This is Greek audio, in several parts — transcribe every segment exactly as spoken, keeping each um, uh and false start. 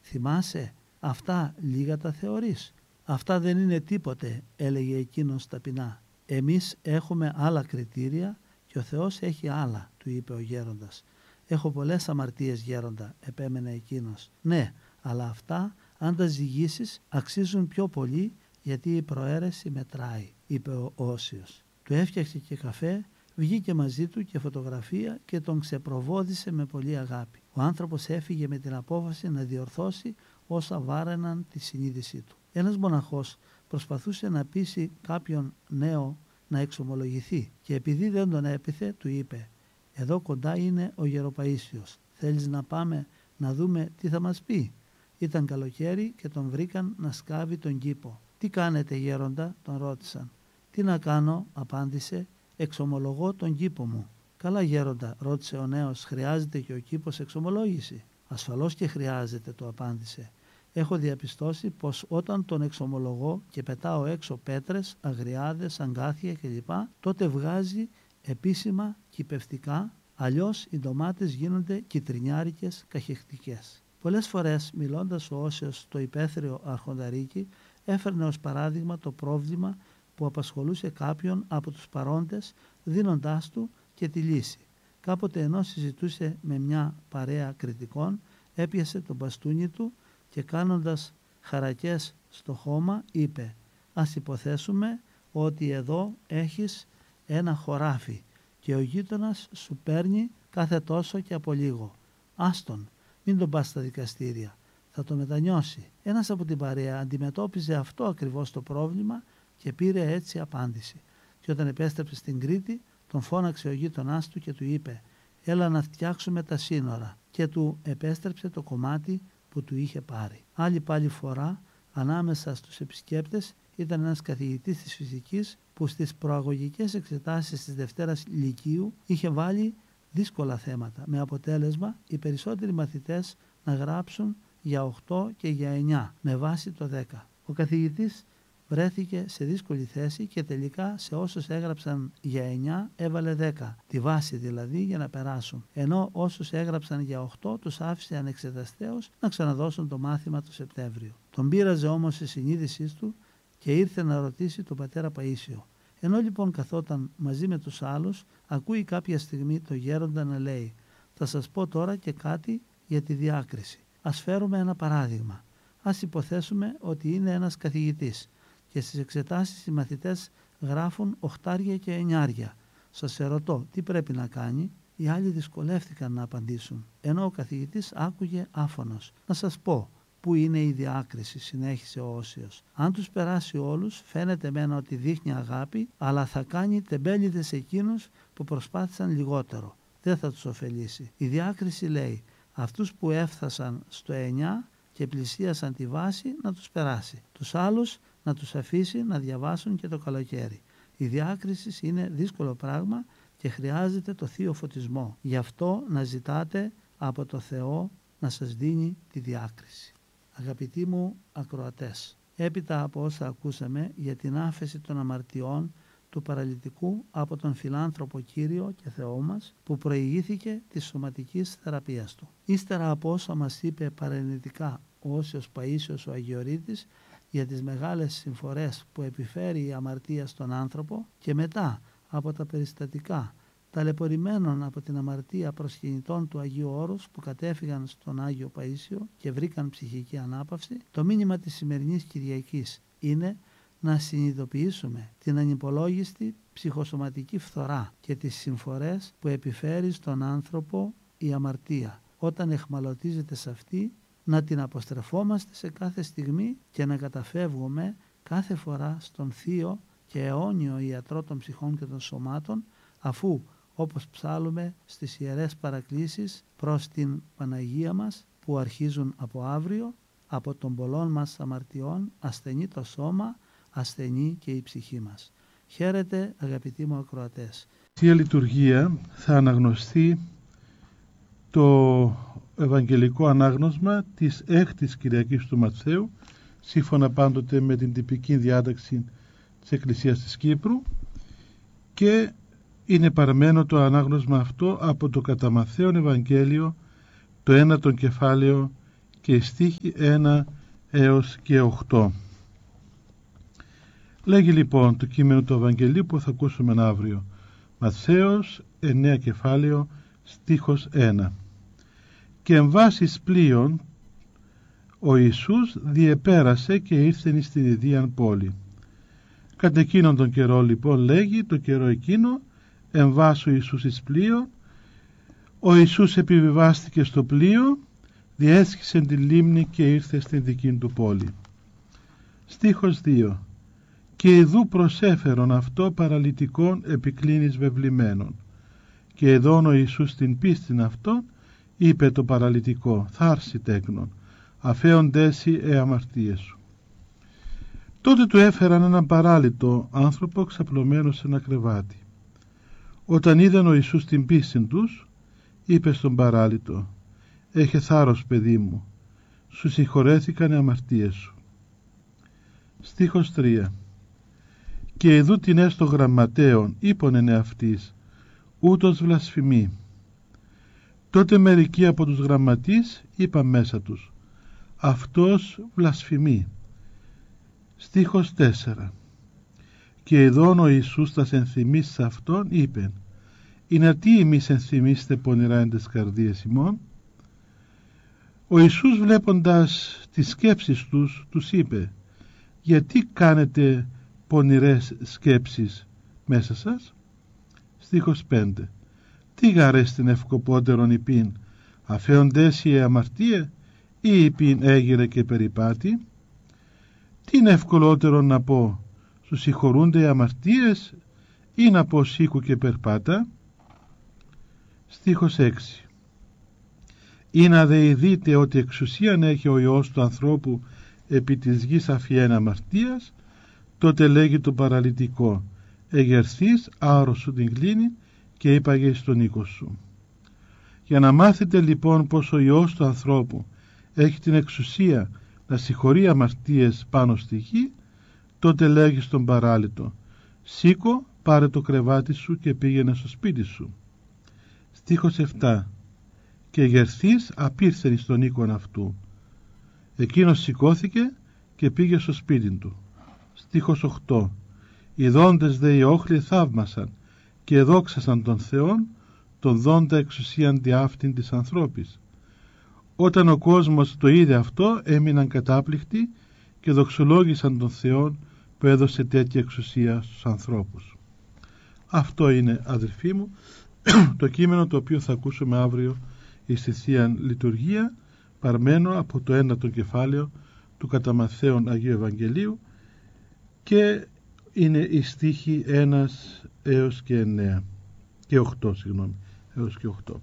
θυμάσαι, αυτά λίγα τα θεωρείς? Αυτά δεν είναι τίποτε, έλεγε εκείνος ταπεινά. Εμείς έχουμε άλλα κριτήρια και ο Θεός έχει άλλα, του είπε ο γέροντας. Έχω πολλές αμαρτίες, γέροντα, επέμενε εκείνος. Ναι, αλλά αυτά, αν τα ζυγίσεις, αξίζουν πιο πολύ, γιατί η προαίρεση μετράει, είπε ο Όσιος. Του έφτιαξε και καφέ, βγήκε μαζί του και φωτογραφία και τον ξεπροβόδισε με πολύ αγάπη. Ο άνθρωπος έφυγε με την απόφαση να διορθώσει όσα βάραιναν τη συνείδησή του. Ένας μοναχός προσπαθούσε να πείσει κάποιον νέο να εξομολογηθεί και επειδή δεν τον έπειθε, του είπε: «Εδώ κοντά είναι ο Γεροπαΐσιος. Θέλεις να πάμε να δούμε τι θα μας πει?» Ήταν καλοκαίρι και τον βρήκαν να σκάβει τον κήπο. «Τι κάνετε, γέροντα?» τον ρώτησαν. «Τι να κάνω?» απάντησε. «Εξομολογώ τον κήπο μου». «Καλά, γέροντα», ρώτησε ο νέος, «χρειάζεται και ο κήπος εξομολόγηση?» «Ασφαλώς και χρειάζεται», του απάντησε. «Έχω διαπιστώσει πως όταν τον εξομολογώ και πετάω έξω πέτρες, αγριάδες, αγκάθια κλπ, τότε βγάζει επίσημα κηπευτικά, αλλιώς οι ντομάτες γίνονται κιτρινιάρικες, καχεκτικές». Πολλές φορές, μιλώντας ο Όσιος στο υπαίθριο αρχονταρίκι, έφερνε ως παράδειγμα το πρόβλημα που απασχολούσε κάποιον από τους παρόντες, δίνοντάς του και τη λύση. Κάποτε, ενώ συζητούσε με μια παρέα κριτικών, έπιασε το μπαστούνι του και κάνοντας χαρακές στο χώμα είπε: «Ας υποθέσουμε ότι εδώ έχεις ένα χωράφι και ο γείτονας σου παίρνει κάθε τόσο και από λίγο. Άστον, μην τον πας στα δικαστήρια, θα το μετανιώσει». Ένας από την παρέα αντιμετώπιζε αυτό ακριβώς το πρόβλημα και πήρε έτσι απάντηση. Και όταν επέστρεψε στην Κρήτη, τον φώναξε ο γείτονάς του και του είπε: «Έλα να φτιάξουμε τα σύνορα», και του επέστρεψε το κομμάτι που του είχε πάρει. Άλλη πάλι φορά, ανάμεσα στους επισκέπτες ήταν ένας καθηγητής της φυσικής που στις προαγωγικές εξετάσεις της Δευτέρας Λυκείου είχε βάλει δύσκολα θέματα, με αποτέλεσμα οι περισσότεροι μαθητές να γράψουν για οκτώ και για εννιά με βάση το δέκα. Ο καθηγητής βρέθηκε σε δύσκολη θέση και τελικά σε όσους έγραψαν για εννιά έβαλε δέκα, τη βάση δηλαδή, για να περάσουν, ενώ όσους έγραψαν για οκτώ τους άφησε ανεξεταστέως να ξαναδώσουν το μάθημα το Σεπτέμβριο. Τον πείραζε όμως η συνείδησή του και ήρθε να ρωτήσει τον πατέρα Παΐσιο. Ενώ λοιπόν καθόταν μαζί με τους άλλους, ακούει κάποια στιγμή το γέροντα να λέει: «Θα σας πω τώρα και κάτι για τη διάκριση. Ας φέρουμε ένα παράδειγμα. Ας υποθέσουμε ότι είναι ένας καθηγητής και στις εξετάσεις οι μαθητές γράφουν οχτάρια και εννιάρια. Σας ερωτώ, τι πρέπει να κάνει?» Οι άλλοι δυσκολεύτηκαν να απαντήσουν, ενώ ο καθηγητής άκουγε άφωνος. «Να σας πω πού είναι η διάκριση», συνέχισε ο Όσιος. «Αν τους περάσει όλους, φαίνεται μένα ότι δείχνει αγάπη, αλλά θα κάνει τεμπέληδες εκείνους που προσπάθησαν λιγότερο. Δεν θα τους ωφελήσει. Η διάκριση λέει αυτούς που έφτασαν στο εννιά και πλησίασαν τη βάση να τους περάσει. Τους άλλους να τους αφήσει να διαβάσουν και το καλοκαίρι. Η διάκριση είναι δύσκολο πράγμα και χρειάζεται το θείο φωτισμό. Γι' αυτό να ζητάτε από το Θεό να σας δίνει τη διάκριση». Αγαπητοί μου ακροατές, έπειτα από όσα ακούσαμε για την άφεση των αμαρτιών του παραλυτικού από τον φιλάνθρωπο Κύριο και Θεό μας που προηγήθηκε της σωματικής θεραπείας του, ύστερα από όσα μας είπε παρενετικά ο Όσιος Παΐσιος ο Αγιορείτης για τις μεγάλες συμφορές που επιφέρει η αμαρτία στον άνθρωπο, και μετά από τα περιστατικά ταλαιπωρημένων από την αμαρτία προσκυνητών του Αγίου Όρους που κατέφυγαν στον Άγιο Παΐσιο και βρήκαν ψυχική ανάπαυση, το μήνυμα της σημερινής Κυριακής είναι να συνειδητοποιήσουμε την ανυπολόγιστη ψυχοσωματική φθορά και τις συμφορές που επιφέρει στον άνθρωπο η αμαρτία. Όταν εχμαλωτίζεται σε αυτή, να την αποστρεφόμαστε σε κάθε στιγμή και να καταφεύγουμε κάθε φορά στον θείο και αιώνιο ιατρό των ψυχών και των σωμάτων, αφού, όπως ψάλλουμε στις Ιερές Παρακλήσεις προς την Παναγία μας που αρχίζουν από αύριο, από των πολλών μας αμαρτιών ασθενεί το σώμα, ασθενεί και η ψυχή μας. Χαίρετε αγαπητοί μου ακροατές. Θεία Λειτουργία θα αναγνωστεί το Ευαγγελικό Ανάγνωσμα της έκτης Κυριακής του Ματθαίου, σύμφωνα πάντοτε με την τυπική διάταξη της Εκκλησίας της Κύπρου, και είναι παρμένο το ανάγνωσμα αυτό από το κατά Μαθαίον Ευαγγέλιο, το ένατο κεφάλαιο και οι στίχοι ένα έως και οκτώ. Λέγει λοιπόν το κείμενο του Ευαγγελίου που θα ακούσουμε αύριο. Ματθαίος εννέα κεφάλαιο στίχος ένα. Και εν βάσης πλοίων ο Ιησούς διεπέρασε και ήρθεν στην ιδίαν πόλη. Κατ' εκείνον τον καιρό λοιπόν λέγει, το καιρό εκείνο εν βάσω Ιησούς εις πλοίο, ο Ιησούς επιβιβάστηκε στο πλοίο, διέσχισε τη λίμνη και ήρθε στην δική του πόλη. Στίχος δύο. Και ιδού προσέφερον αυτό παραλυτικόν επικλίνης βεβλημένων. Και εδών ο Ιησούς την πίστην αυτόν, είπε το παραλυτικό, θάρση τέκνον, αφέοντέσι ε αμαρτίες σου. Τότε του έφεραν έναν παράλυτο άνθρωπο ξαπλωμένο σε ένα κρεβάτι. Όταν είδαν ο Ιησούς την πίστη τους, είπε στον παράλυτο, έχε θάρρος παιδί μου, σου συγχωρέθηκαν οι αμαρτίες σου. Στίχος τρία. Και ειδού την έστω γραμματέων είπονεν εαυτής, ούτως βλασφημεί. Τότε μερικοί από τους γραμματείς είπαν μέσα τους, αυτός βλασφημεί. Στίχος τέσσερα. Και ειδών ο Ιησούς τας ενθυμίσεις αυτόν είπεν, είναι τι εμείς ενθυμίστε πονηρά εν τες καρδίες ημών. Ο Ιησούς βλέποντας τις σκέψεις τους, τους είπε, γιατί κάνετε πονηρές σκέψεις μέσα σας. Στίχος πέντε. Τι γαρές την ευκοπότερον υπήν, αφέοντες η αμαρτίε ή υπήν έγειρε και περιπάτη. Τι είναι ευκολότερο να πω, σου συγχωρούνται οι αμαρτίες ή να πω σήκου και περπάτα. Στίχος έξι. Ή να δε δείτε ότι εξουσίαν έχει ο Υιός του ανθρώπου επί της γης αφιέν αμαρτίας, τότε λέγει το παραλυτικό, εγερθείς άρρωσου την κλίνη και είπαγε στον οίκο σου. Για να μάθετε λοιπόν πως ο Υιός του ανθρώπου έχει την εξουσία να συγχωρεί αμαρτίες πάνω στη γη, τότε λέγει στον παράλυτο, σήκω, πάρε το κρεβάτι σου και πήγαινε στο σπίτι σου. Στίχος επτά. Και γερθείς απήρθεν στον οίκον αυτού. Εκείνος σηκώθηκε και πήγε στο σπίτι του. Στίχος οκτώ. Οι δόντες δε οι όχλοι θαύμασαν και εδόξασαν τον Θεόν, τον δόντα εξουσίαν δι' αυτήν της ανθρώπης. Όταν ο κόσμος το είδε αυτό, έμειναν κατάπληκτοι και δοξολόγησαν τον Θεόν που έδωσε τέτοια εξουσία στους ανθρώπους. Αυτό είναι, αδελφοί μου, το κείμενο το οποίο θα ακούσουμε αύριο στη Θεία Λειτουργία, παρμένο από το ένατο κεφάλαιο του κατά Ματθαίον Αγίου Ευαγγελίου, και είναι οι στίχοι ένα έως και εννέα και οκτώ, συγγνώμη, έως και οκτώ.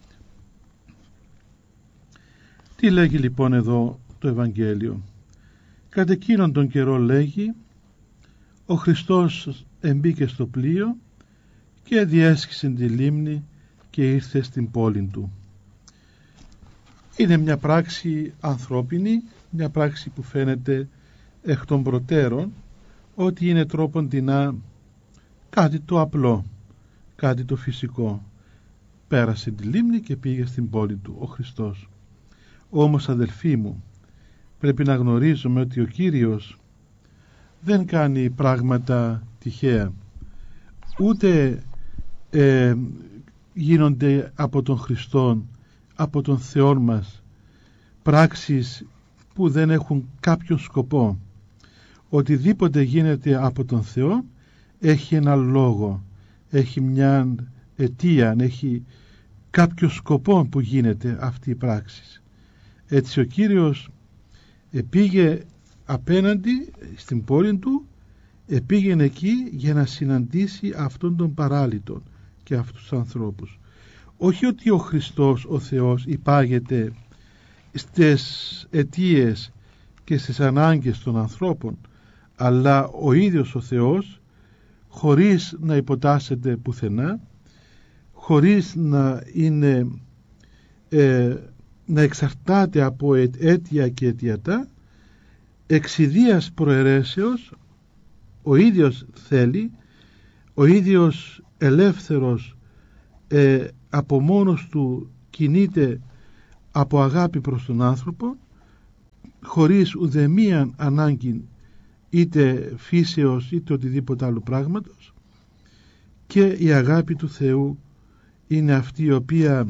Τι λέγει λοιπόν εδώ το Ευαγγέλιο? Κατ' εκείνον τον καιρό λέγει, ο Χριστός εμπήκε στο πλοίο και διέσχισε τη λίμνη και ήρθε στην πόλη του. Είναι μια πράξη ανθρώπινη, μια πράξη που φαίνεται εκ των προτέρων ότι είναι τρόποντινά κάτι το απλό, κάτι το φυσικό. Πέρασε τη λίμνη και πήγε στην πόλη του ο Χριστός. Όμως, αδελφοί μου, πρέπει να γνωρίζουμε ότι ο Κύριος δεν κάνει πράγματα τυχαία, ούτε ε, γίνονται από τον Χριστόν, από τον Θεό μας, πράξεις που δεν έχουν κάποιο σκοπό. Οτιδήποτε γίνεται από τον Θεό έχει ένα λόγο, έχει μια αιτία, έχει κάποιο σκοπό που γίνεται αυτή η πράξη. Έτσι ο Κύριος επήγε απέναντι στην πόλη του, επήγαινε εκεί για να συναντήσει αυτόν τον παράλυτον και αυτούς τους ανθρώπους. Όχι ότι ο Χριστός, ο Θεός, υπάγεται στις αιτίες και στις ανάγκες των ανθρώπων, αλλά ο ίδιος ο Θεός, χωρίς να υποτάσσεται πουθενά, χωρίς να είναι ε, να εξαρτάται από αίτια και αιτιατά, εξ ιδίας προαιρέσεως ο ίδιος θέλει, ο ίδιος ελεύθερος ε, από μόνος του κινείται από αγάπη προς τον άνθρωπο, χωρίς ουδεμίαν ανάγκη είτε φύσεως είτε οτιδήποτε άλλο πράγματος, και η αγάπη του Θεού είναι αυτή η οποία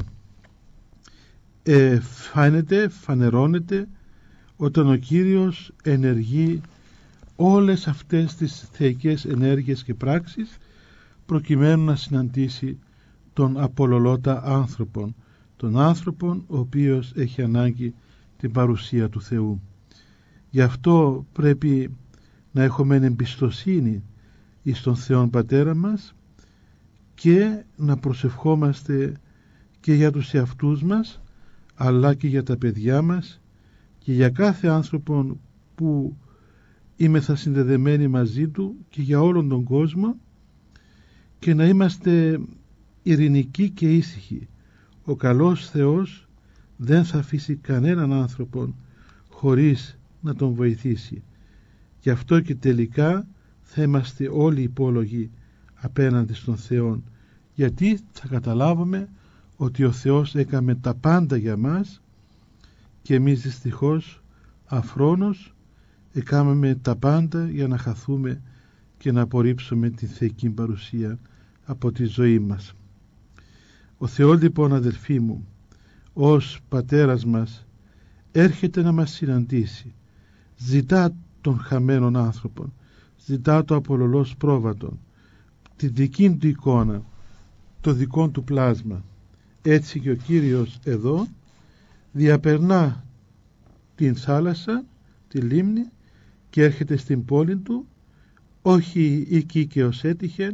ε, φαίνεται, φανερώνεται όταν ο Κύριος ενεργεί όλες αυτές τις θεϊκές ενέργειες και πράξεις προκειμένου να συναντήσει τον απολωλώτα άνθρωπον, τον άνθρωπον ο οποίος έχει ανάγκη την παρουσία του Θεού. Γι' αυτό πρέπει να έχουμε εμπιστοσύνη εις τον Θεόν Πατέρα μας και να προσευχόμαστε και για τους εαυτούς μας, αλλά και για τα παιδιά μας και για κάθε άνθρωπο που είμεθα συνδεδεμένοι μαζί του και για όλον τον κόσμο, και να είμαστε ειρηνικοί και ήσυχοι. Ο καλός Θεός δεν θα αφήσει κανέναν άνθρωπο χωρίς να τον βοηθήσει. Γι' αυτό και τελικά θα είμαστε όλοι υπόλογοι απέναντι στον Θεό, γιατί θα καταλάβουμε ότι ο Θεός έκαμε τα πάντα για μας και εμείς δυστυχώς αφρόνως έκαμε τα πάντα για να χαθούμε και να απορρίψουμε τη θεϊκή παρουσία από τη ζωή μας. Ο Θεός λοιπόν, αδελφοί μου, ως Πατέρας μας έρχεται να μας συναντήσει, ζητά τον χαμένον άνθρωπον, ζητά το απολωλός πρόβατον, τη δική του εικόνα, το δικό του πλάσμα. Έτσι και ο Κύριος εδώ διαπερνά την θάλασσα, τη λίμνη, και έρχεται στην πόλη του, όχι εκεί και ως έτυχε,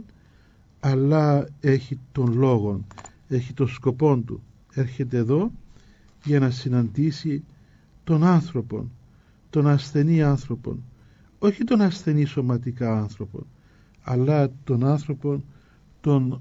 αλλά έχει τον λόγο, έχει τον σκοπό του. Έρχεται εδώ για να συναντήσει τον άνθρωπο, τον ασθενή άνθρωπο, όχι τον ασθενή σωματικά άνθρωπο, αλλά τον άνθρωπο τον,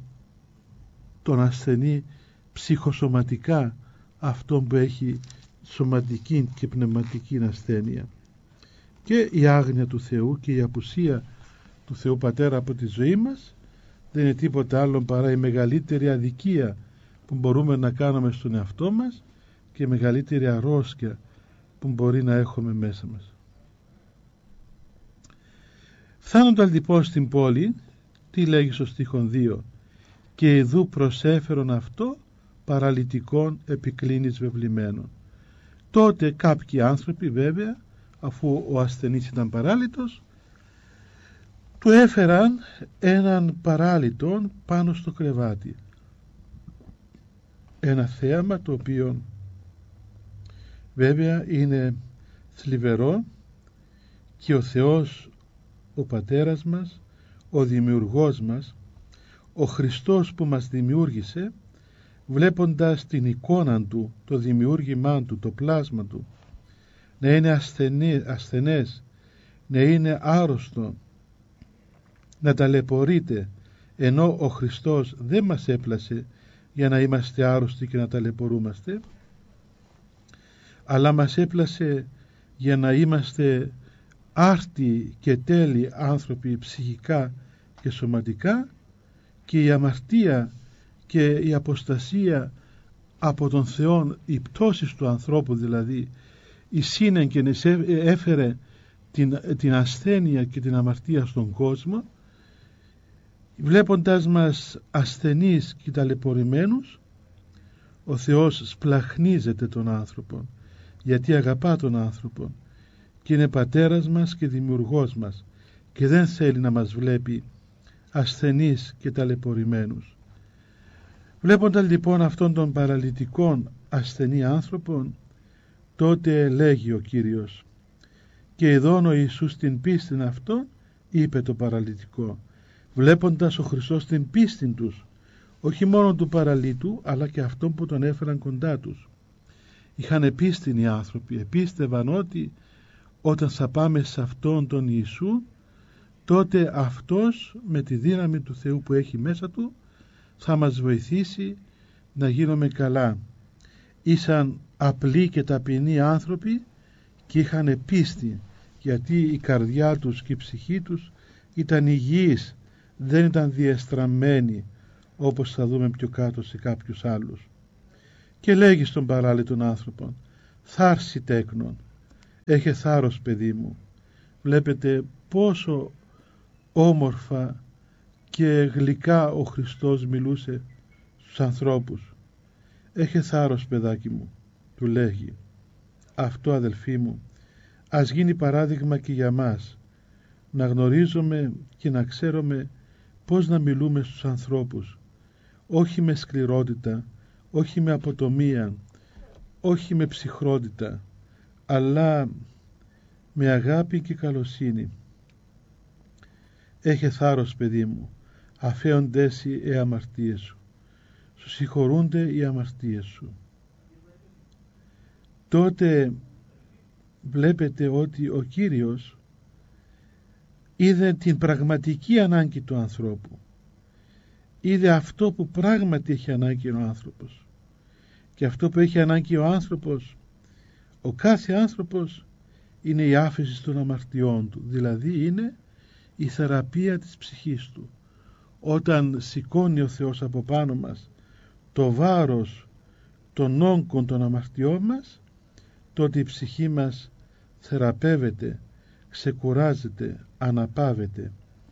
τον ασθενή ψυχοσωματικά, αυτόν που έχει σωματική και πνευματική ασθένεια. Και η άγνοια του Θεού και η απουσία του Θεού Πατέρα από τη ζωή μας δεν είναι τίποτα άλλο παρά η μεγαλύτερη αδικία που μπορούμε να κάνουμε στον εαυτό μας και η μεγαλύτερη αρρώσκια που μπορεί να έχουμε μέσα μας. Φτάνοντας λοιπόν στην πόλη, τι λέγει στο στίχον δύο? Και ιδού προσέφερον αυτό παραλυτικών επικλίνης βεβλημένων. Τότε κάποιοι άνθρωποι, βέβαια, αφού ο ασθενής ήταν παράλυτος, του έφεραν έναν παράλυτον πάνω στο κρεβάτι. Ένα θέαμα το οποίο βέβαια είναι θλιβερό, και ο Θεός, ο Πατέρας μας, ο Δημιουργός μας, ο Χριστός που μας δημιούργησε, βλέποντας την εικόνα του, το δημιούργημά του, το πλάσμα του, να είναι ασθενή, ασθενές, να είναι άρρωστο, να ταλαιπωρείται, ενώ ο Χριστός δεν μας έπλασε για να είμαστε άρρωστοι και να ταλαιπωρούμαστε, αλλά μας έπλασε για να είμαστε άρτιοι και τέλειοι άνθρωποι ψυχικά και σωματικά, και η αμαρτία και η αποστασία από τον Θεό, η πτώση του ανθρώπου δηλαδή, η σύνεγγεν έφερε την, την ασθένεια και την αμαρτία στον κόσμο. Βλέποντας μας ασθενείς και ταλαιπωρημένους, ο Θεός σπλαχνίζεται τον άνθρωπο, γιατί αγαπά τον άνθρωπο και είναι Πατέρας μας και Δημιουργός μας, και δεν θέλει να μας βλέπει ασθενείς και ταλαιπωρημένους. Βλέποντας λοιπόν αυτόν τον παραλυτικόν ασθενή άνθρωπον, τότε λέγει ο Κύριος, και ειδών ο Ιησούς την πίστην αυτόν, είπε το παραλυτικό, βλέποντας ο Χριστός την πίστη τους, όχι μόνο του παραλύτου, αλλά και αυτόν που τον έφεραν κοντά τους. Είχαν επίστην οι άνθρωποι, επίστευαν ότι όταν θα πάμε σε αυτόν τον Ιησού, τότε αυτός με τη δύναμη του Θεού που έχει μέσα του θα μας βοηθήσει να γίνουμε καλά. Ήσαν απλοί και ταπεινοί άνθρωποι και είχαν πίστη, γιατί η καρδιά τους και η ψυχή τους ήταν υγιής, δεν ήταν διεστραμμένη όπως θα δούμε πιο κάτω σε κάποιους άλλους. και λέγει στον παράλυτον άνθρωπον, θάρση τέκνον, έχε θάρρος παιδί μου. Βλέπετε πόσο όμορφα και γλυκά ο Χριστός μιλούσε στους ανθρώπους. Έχε θάρρος παιδάκι μου, του λέγει. Αυτό, αδελφοί μου, ας γίνει παράδειγμα και για μας, να γνωρίζουμε και να ξέρουμε πώς να μιλούμε στους ανθρώπους, όχι με σκληρότητα, όχι με αποτομία, όχι με ψυχρότητα, αλλά με αγάπη και καλοσύνη. Έχε θάρρος παιδί μου, αφέονται οι αμαρτίες σου, σου συγχωρούνται οι αμαρτίες σου. Τότε βλέπετε ότι ο Κύριος είδε την πραγματική ανάγκη του ανθρώπου, είδε αυτό που πράγματι έχει ανάγκη ο άνθρωπος, και αυτό που έχει ανάγκη ο άνθρωπος, ο κάθε άνθρωπος, είναι η άφεση των αμαρτιών του, δηλαδή είναι η θεραπεία της ψυχής του. Όταν σηκώνει ο Θεός από πάνω μας το βάρος των όγκων των αμαρτιών μας, τότε η ψυχή μας θεραπεύεται, ξεκουράζεται, αναπαύεται.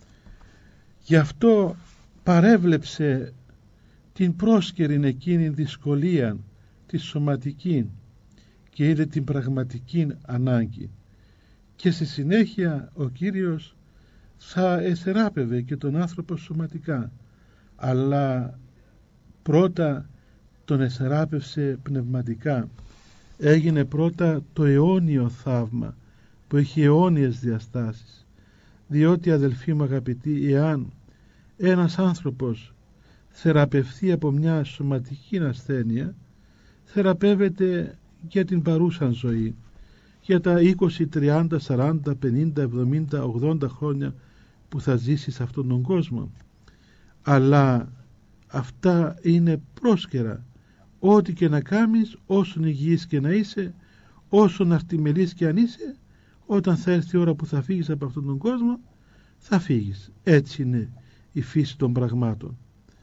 Γι' αυτό παρέβλεψε την πρόσκαιρη εκείνη δυσκολία, τη σωματική, και είδε την πραγματική ανάγκη, και στη συνέχεια ο Κύριος θα εθεράπευε και τον άνθρωπο σωματικά, αλλά πρώτα τον εθεράπευσε πνευματικά. Έγινε πρώτα το αιώνιο θαύμα που έχει αιώνιες διαστάσεις, διότι, αδελφοί μου αγαπητοί, εάν ένας άνθρωπος θεραπευθεί από μια σωματική ασθένεια, θεραπεύεται για την παρούσα ζωή, για τα είκοσι, τριάντα, σαράντα, πενήντα, εβδομήντα, ογδόντα χρόνια που θα ζήσει σε αυτόν τον κόσμο. Αλλά αυτά είναι πρόσκαιρα. Ό,τι και να κάνεις, όσον υγιής και να είσαι, όσον αρτιμελής και αν είσαι, όταν θα έρθει η ώρα που θα φύγεις από αυτόν τον κόσμο, θα φύγεις. Έτσι είναι η φύση των πραγμάτων.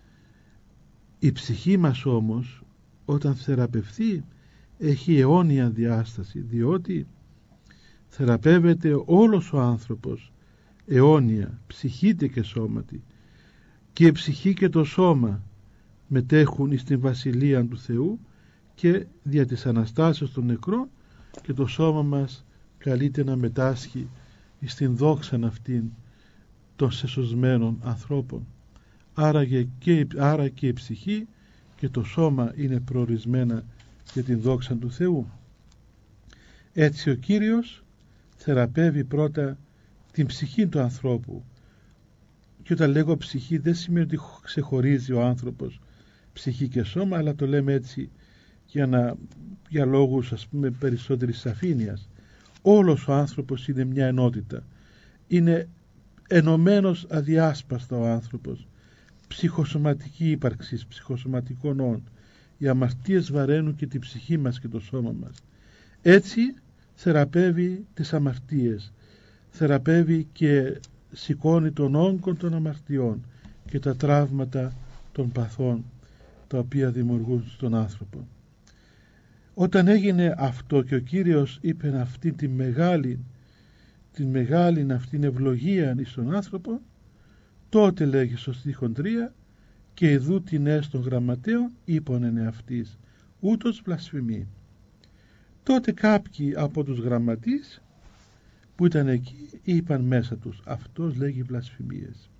Η ψυχή μας όμως, όταν θεραπευθεί, έχει αιώνια διάσταση, διότι θεραπεύεται όλος ο άνθρωπος αιώνια, ψυχήτε και σώματι, και η ψυχή και το σώμα μετέχουν στην βασιλεία του Θεού, και δια της Αναστάσεως των νεκρών και το σώμα μας καλείται να μετάσχει στην δόξαν αυτήν των σεσωσμένων ανθρώπων. Άρα και, άρα και η ψυχή και το σώμα είναι προορισμένα για την δόξα του Θεού. Έτσι ο Κύριος θεραπεύει πρώτα την ψυχή του ανθρώπου, και όταν λέγω ψυχή δεν σημαίνει ότι ξεχωρίζει ο άνθρωπος ψυχή και σώμα, αλλά το λέμε έτσι για, να, για λόγους, ας πούμε, περισσότερης σαφήνειας. Όλος ο άνθρωπος είναι μια ενότητα, είναι ενωμένος αδιάσπαστα ο άνθρωπος, ψυχοσωματική ύπαρξη, ψυχοσωματικών όν. Οι αμαρτίες βαραίνουν και την ψυχή μας και το σώμα μας. Έτσι θεραπεύει τις αμαρτίες, θεραπεύει και σηκώνει τον όγκο των αμαρτιών και τα τραύματα των παθών τα οποία δημιουργούν στον άνθρωπο. Όταν έγινε αυτό και ο Κύριος είπε αυτή τη μεγάλη, την μεγάλη αυτήν ευλογία στον άνθρωπο, τότε λέγει στο στίχον τρία, και ειδού την ες των γραμματέων είπον αυτής, ούτως βλασφημεί. Τότε κάποιοι από τους γραμματείς που ήταν εκεί είπαν μέσα τους, αυτός λέγει βλασφημίες.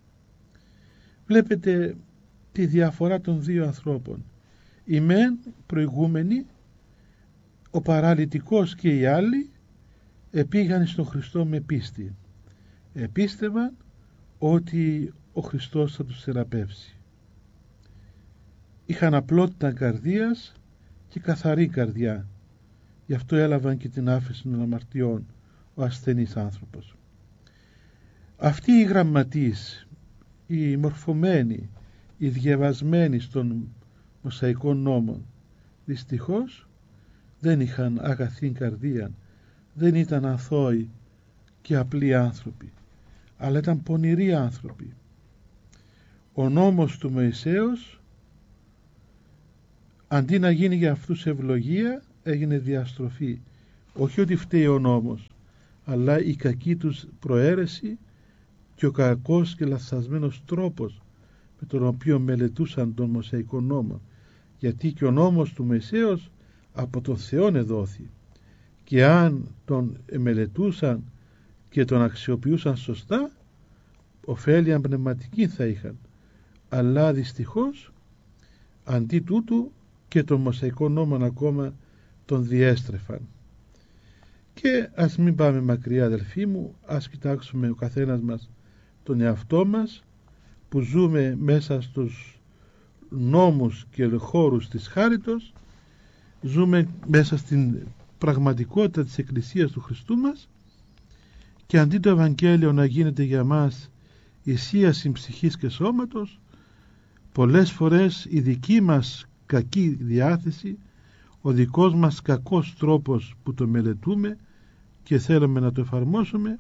Βλέπετε τη διαφορά των δύο ανθρώπων. Οι μεν προηγούμενοι, ο παραλυτικός και οι άλλοι, επήγαν στον Χριστό με πίστη. Επίστευαν ότι ο Χριστός θα τους θεραπεύσει. Είχαν απλότητα καρδίας και καθαρή καρδιά. Γι' αυτό έλαβαν και την άφεση των αμαρτιών ο ασθενής άνθρωπος. Αυτοί οι γραμματείς, οι μορφωμένοι, οι διαβασμένοι των Μωσαϊκών νόμων, δυστυχώς δεν είχαν αγαθή καρδία, δεν ήταν αθώοι και απλοί άνθρωποι, αλλά ήταν πονηροί άνθρωποι. Ο νόμος του Μωυσέως αντί να γίνει για αυτούς ευλογία, έγινε διαστροφή. Όχι ότι φταίει ο νόμος, αλλά η κακή τους προαίρεση και ο κακός και λαθασμένος τρόπος με τον οποίο μελετούσαν τον Μωσαϊκό νόμο, γιατί και ο νόμος του Μωυσέως από τον Θεόν εδόθη, και αν τον μελετούσαν και τον αξιοποιούσαν σωστά, ωφέλεια πνευματική θα είχαν, αλλά δυστυχώς αντί τούτου και τον Μωσαϊκό νόμο ακόμα τον διέστρεφαν. Και ας μην πάμε μακριά, αδελφοί μου, ας κοιτάξουμε ο καθένας μας τον εαυτό μας, που ζούμε μέσα στους νόμους και χώρους της χάριτος, ζούμε μέσα στην πραγματικότητα της Εκκλησίας του Χριστού μας, και αντί το Ευαγγέλιο να γίνεται για μας ισίαση ψυχής και σώματος, πολλές φορές η δική μας κακή διάθεση, ο δικός μας κακός τρόπος που το μελετούμε και θέλουμε να το εφαρμόσουμε,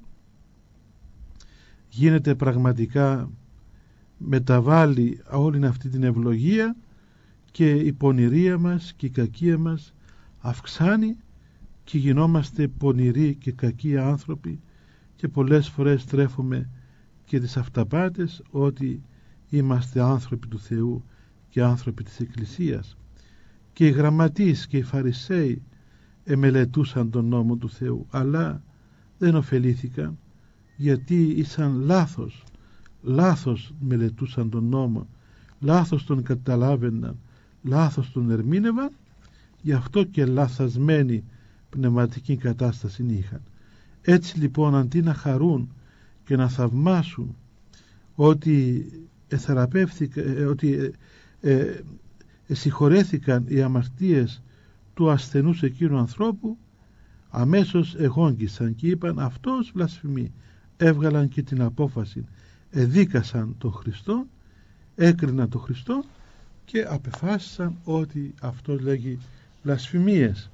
γίνεται πραγματικά, μεταβάλλει όλη αυτή την ευλογία, και η πονηρία μας και η κακία μας αυξάνει και γινόμαστε πονηροί και κακοί άνθρωποι, και πολλές φορές τρέφουμε και τις αυταπάτες ότι είμαστε άνθρωποι του Θεού και άνθρωποι της Εκκλησίας. Και οι γραμματείς και οι Φαρισαίοι εμελετούσαν τον νόμο του Θεού, αλλά δεν ωφελήθηκαν, γιατί ήσαν λάθος λάθος μελετούσαν τον νόμο, λάθος τον καταλάβαιναν, λάθος τον ερμήνευαν, γι' αυτό και λαθασμένη πνευματική κατάσταση είχαν. Έτσι λοιπόν, αντί να χαρούν και να θαυμάσουν ότι εθεραπεύθηκαν, ότι ε, ε, συγχωρέθηκαν οι αμαρτίες του ασθενούς εκείνου ανθρώπου, αμέσως εγόγγισαν και είπαν αυτός βλασφημεί. Έβγαλαν και την απόφαση, εδίκασαν τον Χριστό, έκριναν τον Χριστό και απεφάσισαν ότι αυτός λέγει βλασφημίες.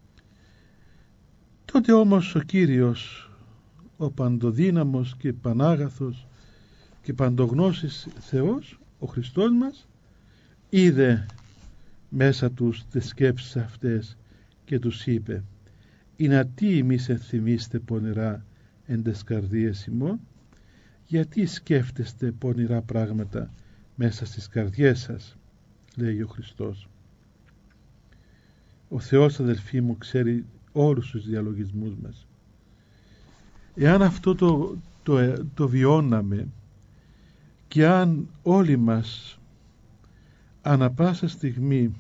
Τότε όμως ο Κύριος, ο παντοδύναμος και πανάγαθος και παντογνώσης Θεός, ο Χριστός μας, είδε μέσα τους τις σκέψεις αυτές και τους είπε: «Είναι τι εμείς ενθυμίστε πονηρά εν τες καρδίες ημών?» Γιατί σκέφτεστε πονηρά πράγματα μέσα στις καρδιές σας, λέει ο Χριστός. Ο Θεός, αδελφοί μου, ξέρει όλους τους διαλογισμούς μας. Εάν αυτό το, το, το βιώναμε, και αν όλοι μας ανα πάσα στιγμή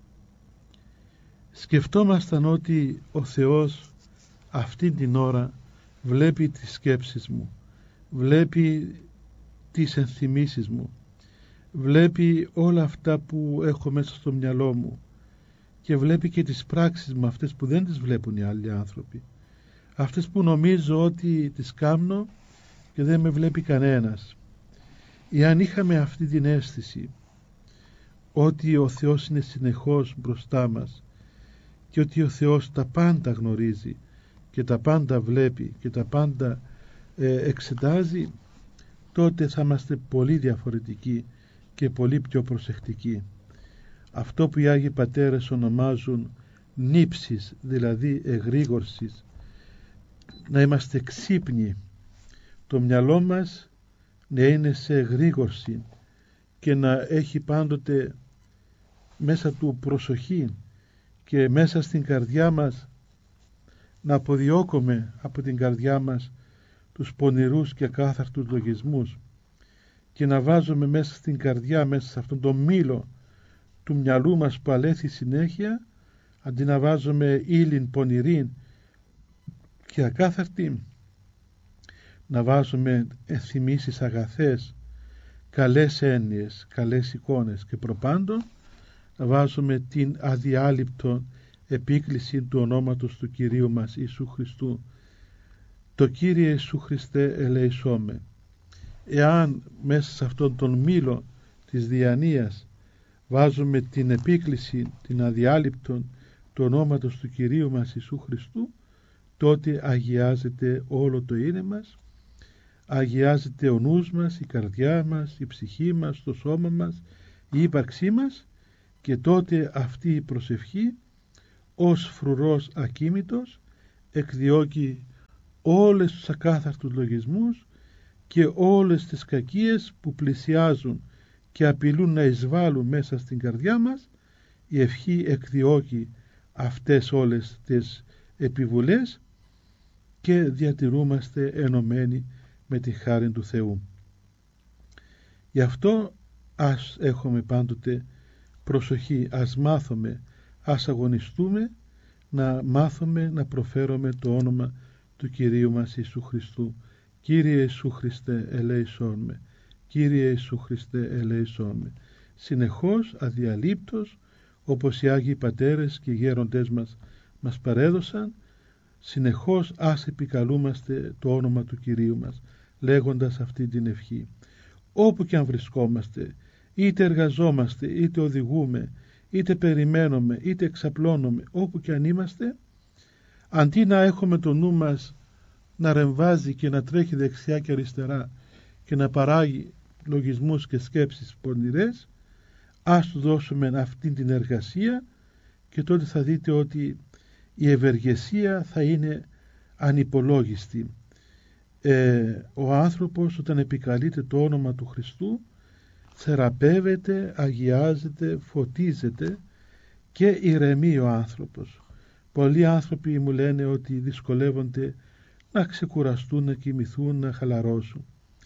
σκεφτόμασταν ότι ο Θεός αυτή την ώρα βλέπει τις σκέψεις μου, βλέπει τις ενθυμίσεις μου, βλέπει όλα αυτά που έχω μέσα στο μυαλό μου, και βλέπει και τις πράξεις μου, αυτές που δεν τις βλέπουν οι άλλοι άνθρωποι, αυτές που νομίζω ότι τις κάνω και δεν με βλέπει κανένας. Εάν είχαμε αυτή την αίσθηση ότι ο Θεός είναι συνεχώς μπροστά μας και ότι ο Θεός τα πάντα γνωρίζει και τα πάντα βλέπει και τα πάντα ε, εξετάζει, τότε θα είμαστε πολύ διαφορετικοί και πολύ πιο προσεκτικοί. Αυτό που οι Άγιοι Πατέρες ονομάζουν νύψεις, δηλαδή εγρήγορσης, να είμαστε ξύπνοι, το μυαλό μας να είναι σε εγρήγορση και να έχει πάντοτε μέσα του προσοχή, και μέσα στην καρδιά μας να αποδιώκουμε από την καρδιά μας τους πονηρούς και ακάθαρτους λογισμούς, και να βάζουμε μέσα στην καρδιά, μέσα σε αυτόν τον μήλο του μυαλού μας που αλέθει συνέχεια, αντί να βάζουμε ύλην πονηρήν και ακάθαρτη, να βάζουμε ενθυμίσεις αγαθές, καλές έννοιες, καλές εικόνες, και προπάντων να βάζουμε την αδιάλειπτο επίκληση του ονόματος του Κυρίου μας Ιησού Χριστού. Το Κύριε Ιησού Χριστέ ελεησόμε. Εάν μέσα σε αυτόν τον μήλο της διανοίας βάζουμε την επίκληση, την αδιάλειπτον του ονόματος του Κυρίου μας Ιησού Χριστού, τότε αγιάζεται όλο το είναι μας, αγιάζεται ο νους μας, η καρδιά μας, η ψυχή μας, το σώμα μας, η ύπαρξή μας, Και τότε αυτή η προσευχή ως φρουρός ακίμητος εκδιώκει όλες τους ακάθαρτους λογισμούς και όλες τις κακίες που πλησιάζουν και απειλούν να εισβάλλουν μέσα στην καρδιά μας. Η ευχή εκδιώκει αυτές όλες τις επιβουλές και διατηρούμαστε ενωμένοι με τη χάρη του Θεού. Γι' αυτό ας έχουμε πάντοτε προσοχή, ας μάθουμε, ας αγωνιστούμε να μάθουμε να προφέρουμε το όνομα του Κυρίου μας Ιησού Χριστού. Κύριε Ιησού Χριστέ, ελέησόν με. Κύριε Ιησού Χριστέ, ελέησόν με. Συνεχώς, αδιαλείπτως, όπως οι Άγιοι Πατέρες και οι γέροντές μας μας παρέδωσαν, συνεχώς ας επικαλούμαστε το όνομα του Κυρίου μας, λέγοντας αυτή την ευχή. Όπου και αν βρισκόμαστε, είτε εργαζόμαστε, είτε οδηγούμε, είτε περιμένουμε, είτε εξαπλώνουμε, όπου και αν είμαστε, αντί να έχουμε το νου μας να ρεμβάζει και να τρέχει δεξιά και αριστερά και να παράγει λογισμούς και σκέψεις πονηρές, ας του δώσουμε αυτή την εργασία και τότε θα δείτε ότι η ευεργεσία θα είναι ανυπολόγιστη. Ε, ο άνθρωπος όταν επικαλείται το όνομα του Χριστού θεραπεύεται, αγιάζεται, φωτίζεται και ηρεμεί ο άνθρωπος. Πολλοί άνθρωποι μου λένε ότι δυσκολεύονται να ξεκουραστούν, να κοιμηθούν, να χαλαρώσουν.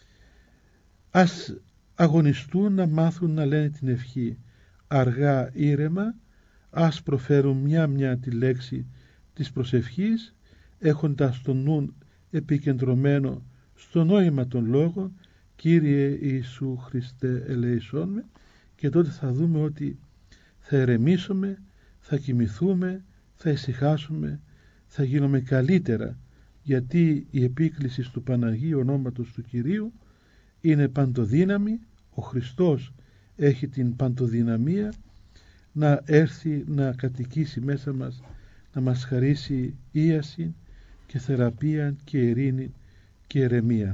Ας αγωνιστούν να μάθουν να λένε την ευχή αργά, ήρεμα, ας προφέρουν μια-μια τη λέξη της προσευχής, έχοντας το νου επικεντρωμένο στο νόημα των λόγων, Κύριε Ιησού Χριστέ, ελέησόν με, και τότε θα δούμε ότι θα ερεμήσουμε, θα κοιμηθούμε, θα ησυχάσουμε, θα γίνουμε καλύτερα, γιατί η επίκληση του Παναγίου ονόματος του Κυρίου είναι παντοδύναμη. Ο Χριστός έχει την παντοδυναμία να έρθει να κατοικήσει μέσα μας, να μας χαρίσει ίαση και θεραπεία και ειρήνη και ερεμία.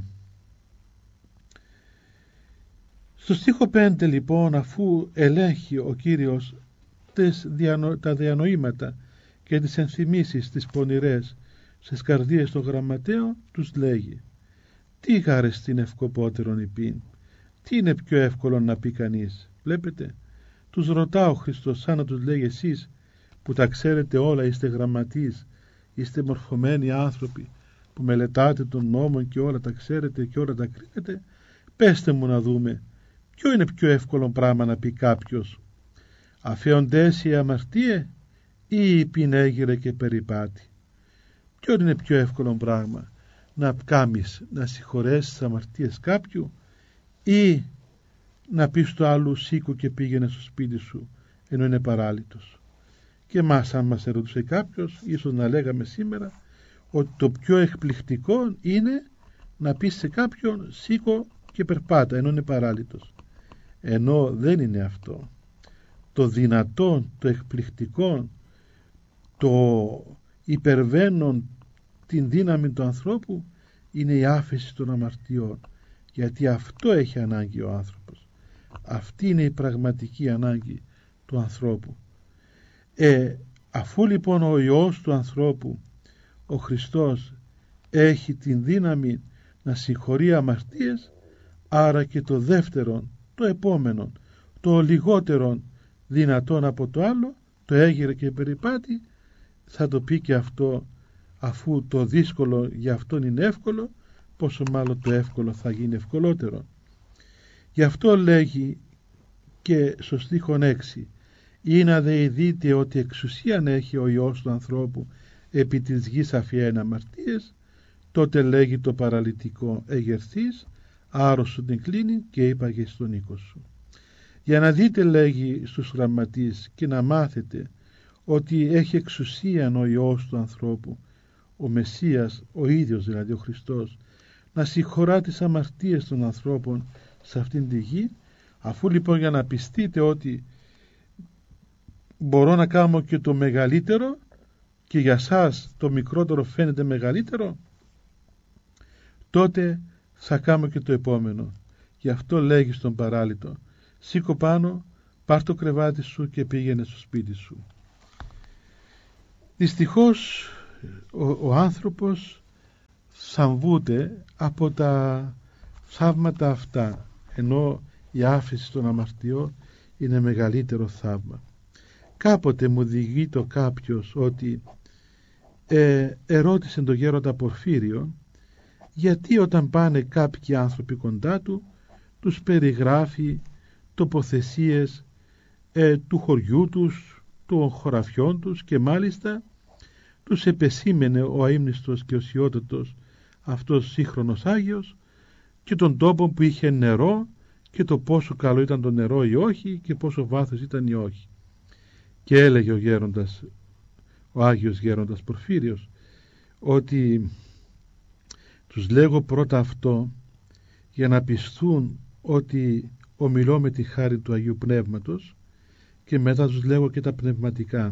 Στο στίχο πέντε λοιπόν, αφού ελέγχει ο Κύριος τις διανο... τα διανοήματα και τις ενθυμίσεις τις πονηρές στις καρδίες των γραμματέων, τους λέγει: τι γάρες την ευκοπότερον υπήν, τι είναι πιο εύκολο να πει κανείς? Βλέπετε, τους ρωτά ο Χριστός σαν να τους λέει: εσείς που τα ξέρετε όλα, είστε γραμματείς, είστε μορφωμένοι άνθρωποι που μελετάτε τον νόμο και όλα τα ξέρετε και όλα τα κρίνετε, πέστε μου να δούμε ποιο είναι πιο εύκολο πράγμα να πει κάποιος, αφέοντες οι αμαρτίε ή πινέγυρε και περιπάτη? Ποιο είναι πιο εύκολο πράγμα, να κάμεις, να συγχωρέσεις τις αμαρτίες κάποιου ή να πεις στο άλλο σήκω και πήγαινε στο σπίτι σου ενώ είναι παράλυτος? Και μας, αν μας ερωτούσε κάποιος, ίσως να λέγαμε σήμερα ότι το πιο εκπληκτικό είναι να πεις σε κάποιον σήκω και περπάτα ενώ είναι παράλυτος. Ενώ δεν είναι αυτό. Το δυνατόν, το εκπληκτικό, το υπερβαίνον την δύναμη του ανθρώπου είναι η άφεση των αμαρτιών, γιατί αυτό έχει ανάγκη ο άνθρωπος. Αυτή είναι η πραγματική ανάγκη του ανθρώπου. Ε, αφού λοιπόν ο Υιός του ανθρώπου, ο Χριστός, έχει την δύναμη να συγχωρεί αμαρτίες, άρα και το δεύτερο, το επόμενο, το λιγότερο δυνατόν από το άλλο, το έγειρε και περιπάτη, θα το πει και αυτό, αφού το δύσκολο για αυτόν είναι εύκολο, πόσο μάλλον το εύκολο θα γίνει ευκολότερο. Γι' αυτό λέγει και στο στίχον έξι: ή να δε δείτε ότι εξουσίαν έχει ο Υιός του ανθρώπου επί της γης αφιέν αμαρτίες, τότε λέγει το παραλυτικό: εγερθείς, άρρωστον την κλίνη και είπαγε στον οίκο σου. Για να δείτε, λέγει στους γραμματείς, και να μάθετε ότι έχει εξουσίαν ο Υιός του ανθρώπου, ο Μεσσίας, ο ίδιος δηλαδή ο Χριστός, να συγχωρά τις αμαρτίες των ανθρώπων σε αυτήν τη γη. Αφού λοιπόν, για να πιστείτε ότι μπορώ να κάνω και το μεγαλύτερο και για σας το μικρότερο φαίνεται μεγαλύτερο, τότε θα κάνω και το επόμενο. Γι' αυτό λέγει στον παράλυτο: σήκω πάνω, πάρ' το κρεβάτι σου και πήγαινε στο σπίτι σου. Δυστυχώς ο, ο άνθρωπος θαμβούται από τα θαύματα αυτά, ενώ η άφεση των αμαρτιών είναι μεγαλύτερο θαύμα. Κάποτε μου διηγεί το κάποιος ότι ε, ερώτησε τον γέροντα Πορφύριο γιατί όταν πάνε κάποιοι άνθρωποι κοντά του τους περιγράφει τοποθεσίες ε, του χωριού τους, των χωραφιών τους, και μάλιστα τους επεσήμενε ο αείμνηστος και ο σιώτατος αυτός σύγχρονος Άγιος και τον τόπο που είχε νερό και το πόσο καλό ήταν το νερό ή όχι και πόσο βάθος ήταν ή όχι. Και έλεγε ο γέροντας, ο Άγιος Γέροντας Πορφύριος, ότι τους λέγω πρώτα αυτό για να πιστούν ότι ομιλώ με τη χάρη του Αγίου Πνεύματος, και μετά τους λέγω και τα πνευματικά.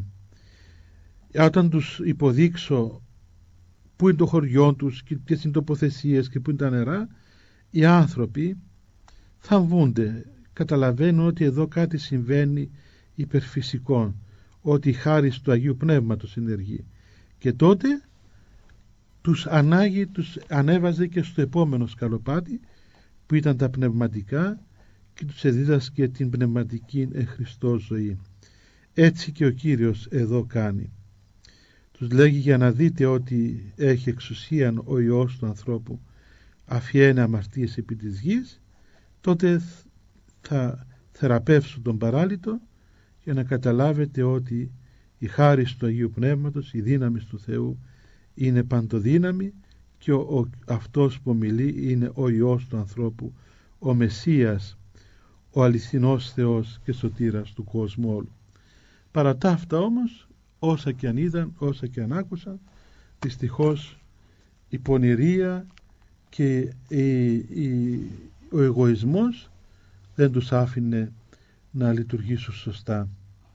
Όταν τους υποδείξω πού είναι το χωριό τους και ποιες είναι οι τοποθεσίες και πού είναι τα νερά, οι άνθρωποι θαμβούνται, καταλαβαίνουν ότι εδώ κάτι συμβαίνει υπερφυσικό, ότι η χάρη του Αγίου Πνεύματος ενεργεί, και τότε τους ανάγει, τους ανέβαζε και στο επόμενο σκαλοπάτι που ήταν τα πνευματικά και τους εδίδασκε την πνευματική εν Χριστώ ζωή. Έτσι και ο Κύριος εδώ κάνει. Τους λέγει για να δείτε ότι έχει εξουσίαν ο Υιός του ανθρώπου, αφιένει αμαρτίες επί της γης, τότε θα θεραπεύσουν τον παράλυτο για να καταλάβετε ότι η χάρις του Αγίου Πνεύματος, η δύναμη του Θεού είναι παντοδύναμη και ο, ο, αυτός που μιλεί είναι ο Υιός του ανθρώπου, ο Μεσσίας, ο αληθινός Θεός και σωτήρας του κόσμου όλου. Παρά τα αυτά όμως, όσα και αν είδαν, όσα και αν άκουσαν, δυστυχώς η πονηρία και η, η, ο εγωισμός δεν τους άφηνε να λειτουργήσουν σωστά.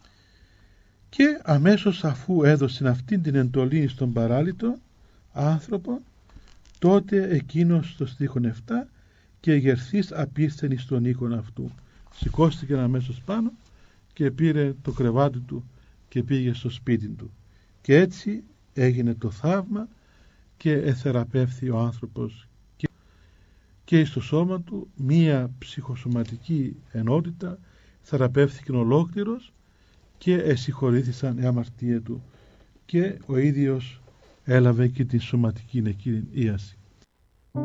Και αμέσως αφού έδωσαν αυτήν την εντολή στον παράλυτο άνθρωπο, τότε εκείνος στο στίχον επτά και εγερθής απίθενη στον οίκον αυτού. Σηκώστηκε αμέσως πάνω και πήρε το κρεβάτι του και πήγε στο σπίτι του. Και έτσι έγινε το θαύμα και εθεραπεύθη ο άνθρωπος και, και στο σώμα του μία ψυχοσωματική ενότητα, θεραπεύθηκε ολόκληρος και εσυγχωρήθησαν οι αμαρτίες του και ο ίδιος έλαβε και τη σωματική εκείνη ίαση.